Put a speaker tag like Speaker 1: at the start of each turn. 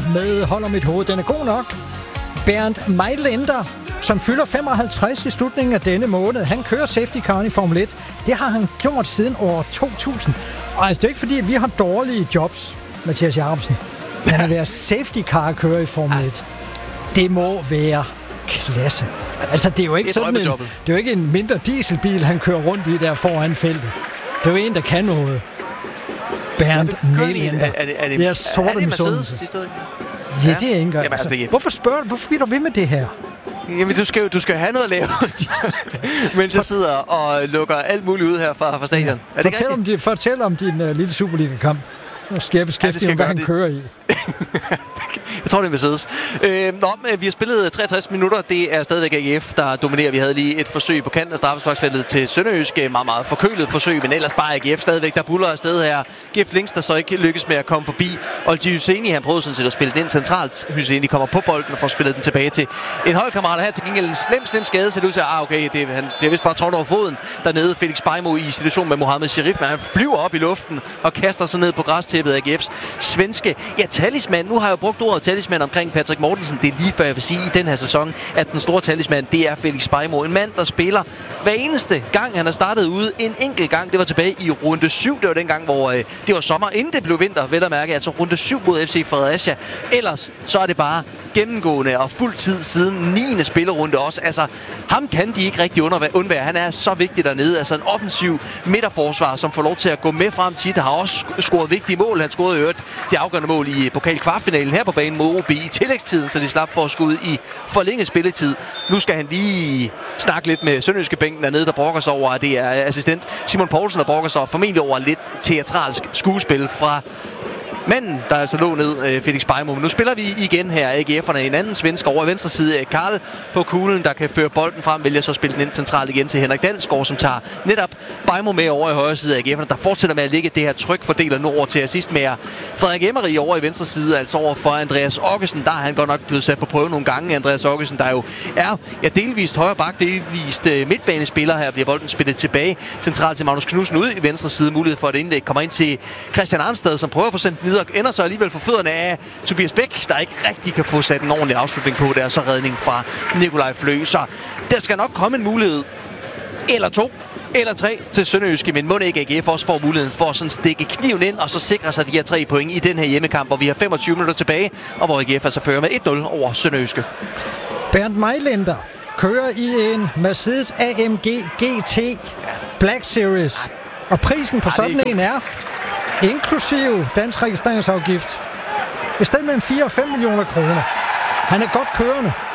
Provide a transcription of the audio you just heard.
Speaker 1: med Hold om mit hoved. Den er god nok. Bernd Mayländer, som fylder 55 i slutningen af denne måned. Han kører safety car i Formel 1. Det har han gjort siden år 2000. Og altså, det er ikke fordi, at vi har dårlige jobs, Mathias Jacobsen. Men at være safety car kører i Formel 1, det må være klasse. Altså, det er jo ikke sådan en, det er jo ikke en mindre dieselbil, han kører rundt i der foran feltet. Det er jo en, der kan noget. Bernd Mayländer. Det er sorte misundelse. Ja, det er ikke engang. Altså, hvorfor bliver du ved med det her?
Speaker 2: Jamen, du skal have noget at lave, mens jeg sidder og lukker alt muligt ud her fra stadion.
Speaker 1: Ja. Fortæl om din lille Superliga-kamp. Nu skal jeg beskæftige mig, hvad han kører i.
Speaker 2: Jeg tror, det er Mercedes. Vi har spillet 63 minutter. Det er stadigvæk AGF, der dominerer. Vi havde lige et forsøg på kanten af straffesparksfeltet til Sønderjysk. Meget, meget forkølet forsøg, men ellers bare AGF stadigvæk, der buller afsted her. GF Links, der så ikke lykkes med at komme forbi. Og Hyseni, han prøvede sådan set at spille den ind centralt. Hyseni kommer på bolden og får spillet den tilbage til en holdkammerat. Her til gengæld en slem skade, så det ud til, okay, det er vist bare trådt over foden dernede. Felix Beijmo i situation med Mohamed Sharif, men han flyver op i luften og kaster sig ned på græstæppet af AGF's svenske. Ja, talisman. Nu har jeg brugt ordet talisman omkring Patrick Mortensen. Det er lige før jeg vil sige i den her sæson, at den store talisman, det er Felix Beijmo. En mand, der spiller hver eneste gang, han har startet ude. En enkelt gang, det var tilbage i runde 7. Det var den gang, hvor det var sommer, inden det blev vinter, vel at mærke. Altså runde 7 mod FC Fredericia. Ellers så er det bare gennemgående og fuld tid siden 9. spillerunde også. Altså, ham kan de ikke rigtig undvære. Han er så vigtig dernede. Altså en offensiv midterforsvar, som får lov til at gå med frem tit. Har også scoret vigtige mål. Han scorede i øvrigt det afgørende mål i pokal-kvartfinalen her på banen mod OB i tillægstiden, så de slap for at skud i forlænget spilletid. Nu skal han lige snakke lidt med Sønderjyske bænken dernede, der brokker sig over, at det er assistent Simon Poulsen, der brokker sig formentlig over lidt teatralsk skuespil fra manden, der altså lå ned, Felix Beijmo. Men nu spiller vi igen her, AGF'erne, en anden svensk over i venstre side. Karl på kuglen, der kan føre bolden frem, vælger så at spille den ind centralt igen til Henrik Dalsgaard, som tager netop Beijmo med over i højre side af AGF'erne, der fortsætter med at ligge det her tryk, fordeler nu over til assist med Frederik Emery over i venstre side, altså over for Andreas Oggesen. Der er han godt nok blevet sat på prøve nogle gange. Andreas Oggesen, der jo er delvist højre bak, delvist midtbanespiller. Her bliver bolden spillet tilbage centralt til Magnus Knudsen ud i venstre side. Mulighed for et indlæg kommer ind til Christian Arnstad, som prøver at få sendt videre, ender så alligevel for fødderne af Tobias Bæk, der ikke rigtig kan få sat en ordentlig afslutning på. Det er så redning fra Nikolaj Flø. Så der skal nok komme en mulighed, eller 2, eller 3 til Sønderjyske, men må ikke AGF også får muligheden for at sådan stikke kniven ind, og så sikre sig de her 3 point i den her hjemmekamp, hvor vi har 25 minutter tilbage, og hvor AGF altså fører med 1-0 over Sønderjyske.
Speaker 1: Bernd Mayländer kører i en Mercedes AMG GT Black Series, og prisen på sådan en er inklusive dansk registreringsafgift, et sted mellem 4 og 5 millioner kroner. Han er godt kørende.